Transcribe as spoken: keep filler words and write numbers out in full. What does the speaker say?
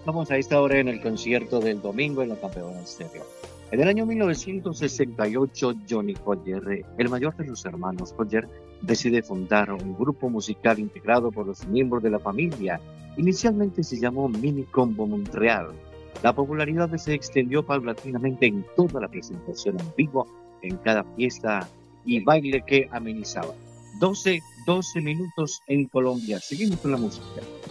Vamos a esta hora en el concierto del domingo en la Campeona Estéreo. En el año mil novecientos sesenta y ocho, Johnny Collier, el mayor de los hermanos Collier, decide fundar un grupo musical integrado por los miembros de la familia. Inicialmente se llamó Mini Combo Montreal. La popularidad se extendió paulatinamente en toda la presentación en vivo, en cada fiesta y baile que amenizaba. doce, doce minutos en Colombia. Seguimos con la música.